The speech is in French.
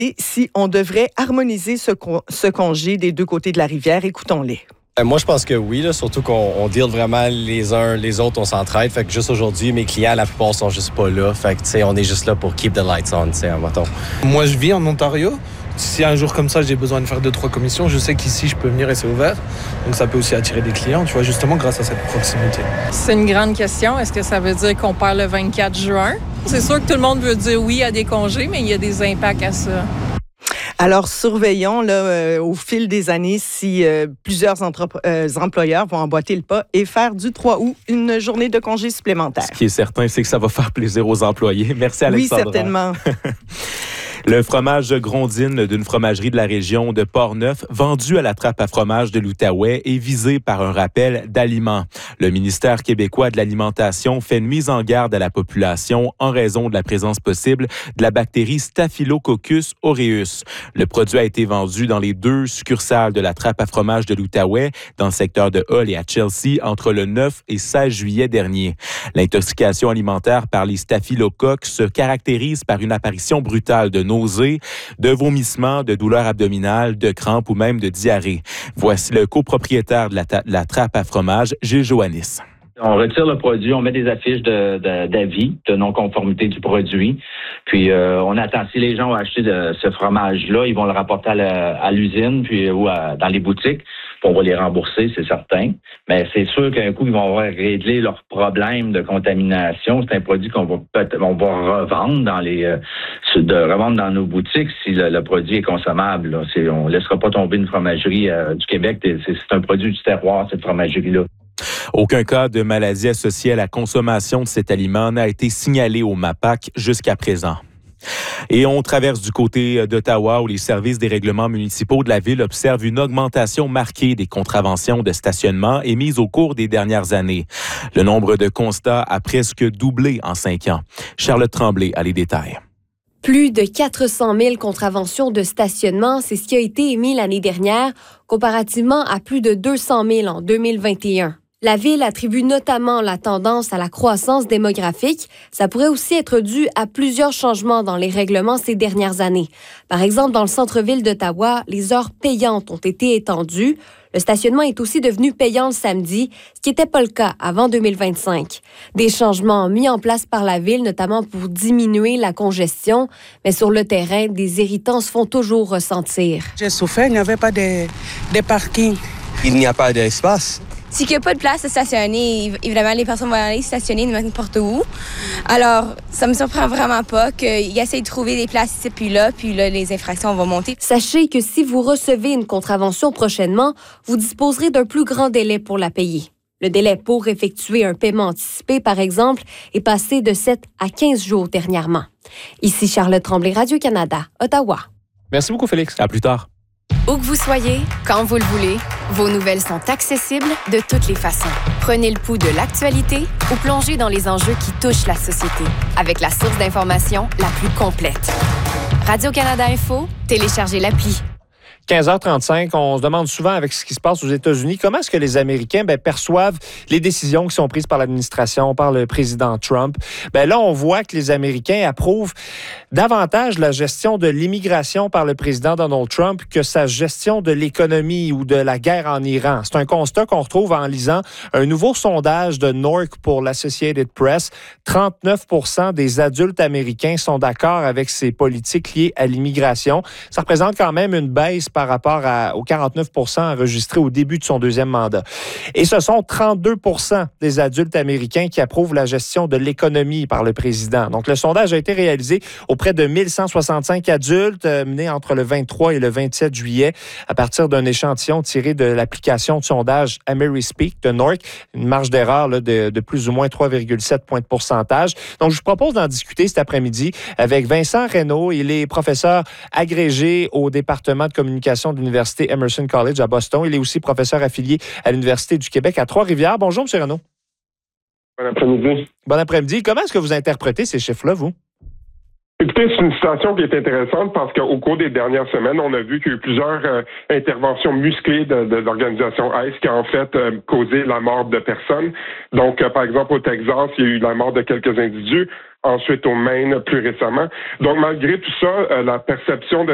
et si on devrait harmoniser ce congé des deux côtés de la rivière. Écoutons-les. Moi, je pense que oui, là, surtout qu'on deal vraiment les uns les autres, on s'entraide. Fait que juste aujourd'hui, mes clients, la plupart sont juste pas là. Fait que, tu sais, on est juste là pour keep the lights on, tu sais, mettons. Moi, je vis en Ontario. Si un jour comme ça, j'ai besoin de faire 2-3 commissions, je sais qu'ici, je peux venir et c'est ouvert. Donc, ça peut aussi attirer des clients, tu vois, justement grâce à cette proximité. C'est une grande question. Est-ce que ça veut dire qu'on perd le 24 juin? C'est sûr que tout le monde veut dire oui à des congés, mais il y a des impacts à ça. Alors, surveillons là, au fil des années si plusieurs employeurs vont emboîter le pas et faire du 3 août une journée de congé supplémentaire. Ce qui est certain, c'est que ça va faire plaisir aux employés. Merci, Alexandra. Oui, certainement. Le fromage Grondine d'une fromagerie de la région de Portneuf, vendu à la trappe à fromage de l'Outaouais, est visé par un rappel d'aliments. Le ministère québécois de l'Alimentation fait une mise en garde à la population en raison de la présence possible de la bactérie Staphylococcus aureus. Le produit a été vendu dans les 2 succursales de la trappe à fromage de l'Outaouais, dans le secteur de Hull et à Chelsea, entre le 9 et 16 juillet dernier. L'intoxication alimentaire par les staphylocoques se caractérise par une apparition brutale de nausées, de vomissements, de douleurs abdominales, de crampes ou même de diarrhée. Voici le copropriétaire de la trappe à fromage, Gilles Joannis. On retire le produit, on met des affiches d'avis, de non-conformité du produit. Puis on attend, si les gens ont acheté ce fromage-là, ils vont le rapporter à l'usine puis ou dans les boutiques. Puis on va les rembourser, c'est certain. Mais c'est sûr qu'un coup, ils vont avoir réglé leur problème de contamination. C'est un produit qu'on va revendre revendre dans nos boutiques si le produit est consommable. Là. On ne laissera pas tomber une fromagerie du Québec. C'est un produit du terroir, cette fromagerie-là. Aucun cas de maladie associée à la consommation de cet aliment n'a été signalé au MAPAC jusqu'à présent. Et on traverse du côté d'Ottawa où les services des règlements municipaux de la ville observent une augmentation marquée des contraventions de stationnement émises au cours des dernières années. Le nombre de constats a presque doublé en 5 ans. Charlotte Tremblay a les détails. Plus de 400 000 contraventions de stationnement, c'est ce qui a été émis l'année dernière, comparativement à plus de 200 000 en 2021. La Ville attribue notamment la tendance à la croissance démographique. Ça pourrait aussi être dû à plusieurs changements dans les règlements ces dernières années. Par exemple, dans le centre-ville d'Ottawa, les heures payantes ont été étendues. Le stationnement est aussi devenu payant le samedi, ce qui n'était pas le cas avant 2025. Des changements mis en place par la Ville, notamment pour diminuer la congestion, mais sur le terrain, des irritants se font toujours ressentir. J'ai souffert, il n'y avait pas de parking. Il n'y a pas d'espace. S'il n'y a pas de place à stationner, évidemment, les personnes vont aller stationner n'importe où. Alors, ça me surprend vraiment pas qu'ils essayent de trouver des places ici puis là, les infractions vont monter. Sachez que si vous recevez une contravention prochainement, vous disposerez d'un plus grand délai pour la payer. Le délai pour effectuer un paiement anticipé, par exemple, est passé de 7 à 15 jours dernièrement. Ici Charlotte Tremblay, Radio-Canada, Ottawa. Merci beaucoup, Félix. À plus tard. Où que vous soyez, quand vous le voulez, vos nouvelles sont accessibles de toutes les façons. Prenez le pouls de l'actualité ou plongez dans les enjeux qui touchent la société avec la source d'information la plus complète. Radio-Canada Info, téléchargez l'appli. 15h35, on se demande souvent avec ce qui se passe aux États-Unis, comment est-ce que les Américains perçoivent les décisions qui sont prises par l'administration, par le président Trump. Là, on voit que les Américains approuvent davantage la gestion de l'immigration par le président Donald Trump que sa gestion de l'économie ou de la guerre en Iran. C'est un constat qu'on retrouve en lisant un nouveau sondage de Nork pour l'Associated Press. 39% des adultes américains sont d'accord avec ces politiques liées à l'immigration. Ça représente quand même une baisse par rapport aux 49% enregistrés au début de son deuxième mandat. Et ce sont 32% des adultes américains qui approuvent la gestion de l'économie par le président. Donc, le sondage a été réalisé auprès de 1165 adultes menés entre le 23 et le 27 juillet à partir d'un échantillon tiré de l'application de sondage AmeriSpeak de Nork, une marge d'erreur de plus ou moins 3,7 points de pourcentage. Donc, je vous propose d'en discuter cet après-midi avec Vincent Reynaud. Il est professeur agrégé au département de communication de l'Université Emerson College à Boston. Il est aussi professeur affilié à l'Université du Québec à Trois-Rivières. Bonjour, M. Reynaud. Bon après-midi. Bon après-midi. Comment est-ce que vous interprétez ces chiffres-là, vous? Écoutez, c'est une situation qui est intéressante parce qu'au cours des dernières semaines, on a vu qu'il y a eu plusieurs interventions musclées de l'organisation ICE qui a en fait causé la mort de personnes. Donc, par exemple, au Texas, il y a eu la mort de quelques individus. Ensuite, au Maine, plus récemment. Donc, malgré tout ça, la perception de